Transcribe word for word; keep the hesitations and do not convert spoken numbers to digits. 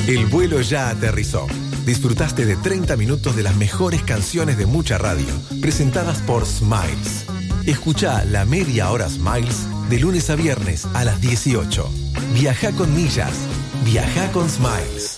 El vuelo ya aterrizó. Disfrutaste de treinta minutos de las mejores canciones de mucha radio, presentadas por Smiles. Escuchá la media hora Smiles de lunes a viernes a las dieciocho. Viajá con millas. Viajá con Smiles.